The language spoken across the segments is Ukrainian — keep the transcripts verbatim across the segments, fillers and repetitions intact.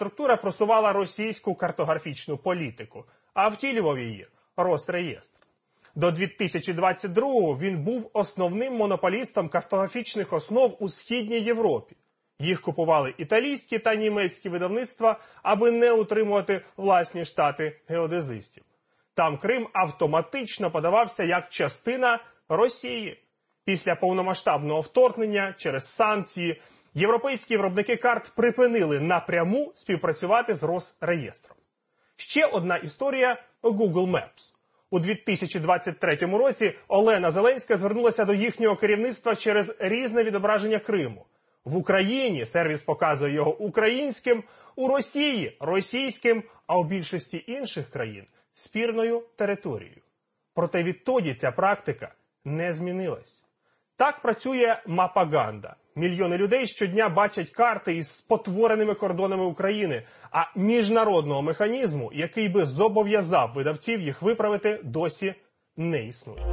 структура просувала російську картографічну політику, а втілював її Росреєстр. До дві тисячі двадцять другого він був основним монополістом картографічних основ у Східній Європі. Їх купували італійські та німецькі видавництва, аби не утримувати власні штати геодезистів. Там Крим автоматично подавався як частина Росії. Після повномасштабного вторгнення через санкції європейські виробники карт припинили напряму співпрацювати з Росреєстром. Ще одна історія – Google Maps. У дві тисячі двадцять третьому році Олена Зеленська звернулася до їхнього керівництва через різне відображення Криму. В Україні сервіс показує його українським, у Росії – російським, а у більшості інших країн – спірною територією. Проте відтоді ця практика не змінилась. Так працює мапаганда. Мільйони людей щодня бачать карти із спотвореними кордонами України, а міжнародного механізму, який би зобов'язав видавців їх виправити, досі не існує.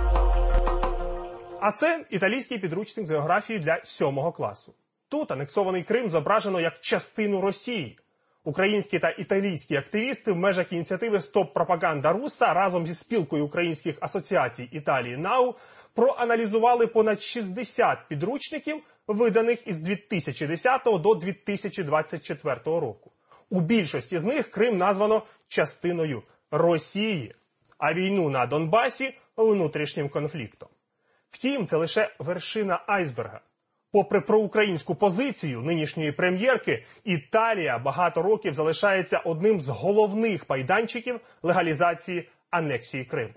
А це італійський підручник з географії для сьомого класу. Тут анексований Крим зображено як частину Росії. Українські та італійські активісти в межах ініціативи «Стоп пропаганда Руса» разом зі спілкою українських асоціацій Італії НАУ проаналізували понад шістдесят підручників, виданих із дві тисячі десятого до дві тисячі двадцять четвертого року. У більшості з них Крим названо частиною Росії, а війну на Донбасі – внутрішнім конфліктом. Втім, це лише вершина айсберга. Попри проукраїнську позицію нинішньої прем'єрки, Італія багато років залишається одним з головних майданчиків легалізації анексії Криму.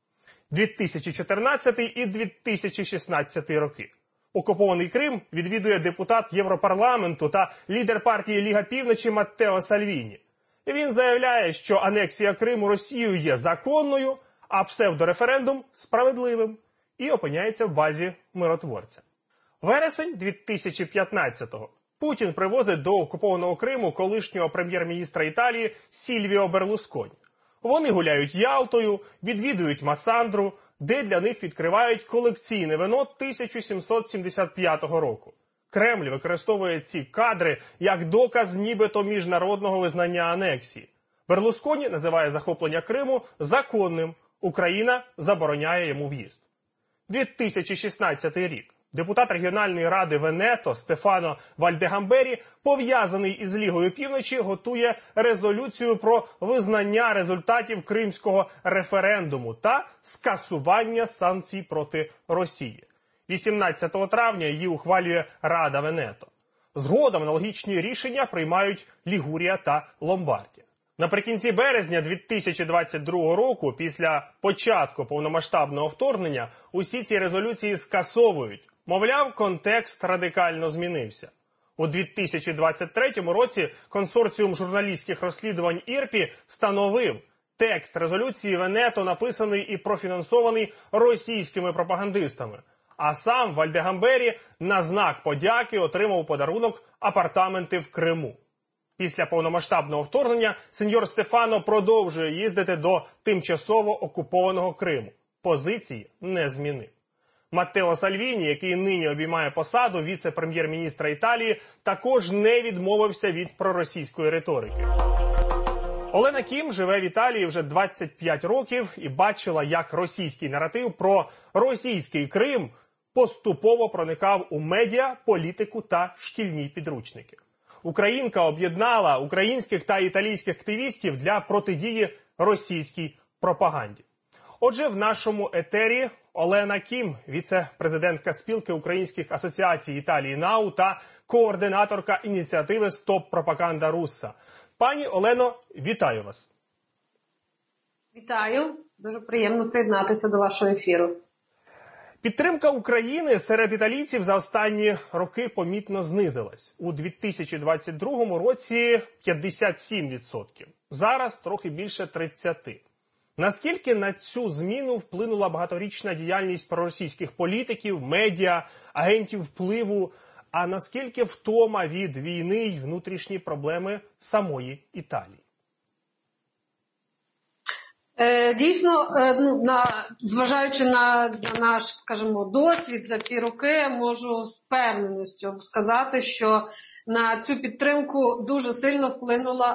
дві тисячі чотирнадцятий і дві тисячі шістнадцятий роки. Окупований Крим відвідує депутат Європарламенту та лідер партії Ліга Півночі Маттео Сальвіні. Він заявляє, що анексія Криму Росією є законною, а псевдореферендум – справедливим, і опиняється в базі миротворця. Вересень дві тисячі п'ятнадцятого. Путін привозить до окупованого Криму колишнього прем'єр-міністра Італії Сільвіо Берлусконі. Вони гуляють Ялтою, відвідують Масандру, де для них відкривають колекційне вино тисяча сімсот сімдесят п'ятого року. Кремль використовує ці кадри як доказ нібито міжнародного визнання анексії. Берлусконі називає захоплення Криму законним, Україна забороняє йому в'їзд. дві тисячі шістнадцятий рік. Депутат регіональної ради Венето Стефано Вальдегамбері, пов'язаний із Лігою Півночі, готує резолюцію про визнання результатів кримського референдуму та скасування санкцій проти Росії. вісімнадцятого травня її ухвалює Рада Венето. Згодом аналогічні рішення приймають Лігурія та Ломбардія. Наприкінці березня дві тисячі двадцять другого року, після початку повномасштабного вторгнення, усі ці резолюції скасовують. Мовляв, контекст радикально змінився. У дві тисячі двадцять третьому році консорціум журналістських розслідувань ІРПІ встановив, текст резолюції Венето написаний і профінансований російськими пропагандистами. А сам Вальдегамбері на знак подяки отримав у подарунок апартаменти в Криму. Після повномасштабного вторгнення сеньор Стефано продовжує їздити до тимчасово окупованого Криму. Позиції не змінив. Маттео Сальвіні, який нині обіймає посаду віце-прем'єр-міністра Італії, також не відмовився від проросійської риторики. Олена Кім живе в Італії вже двадцять п'ять років і бачила, як російський наратив про російський Крим поступово проникав у медіа, політику та шкільні підручники. Українка об'єднала українських та італійських активістів для протидії російській пропаганді. Отже, в нашому етері Олена Кім, віце-президентка спілки українських асоціацій Італії НАУ та координаторка ініціативи «Стоп пропаганда Руса». Пані Олено, вітаю вас. Вітаю. Дуже приємно приєднатися до вашого ефіру. Підтримка України серед італійців за останні роки помітно знизилась. У дві тисячі двадцять другому році п'ятдесят сім відсотків. Зараз трохи більше тридцять відсотків. Наскільки на цю зміну вплинула багаторічна діяльність проросійських політиків, медіа, агентів впливу, а наскільки втома від війни й внутрішні проблеми самої Італії? Дійсно, ну, на, зважаючи на, на наш, скажімо, досвід за ці роки, можу з впевненістю сказати, що на цю підтримку дуже сильно вплинула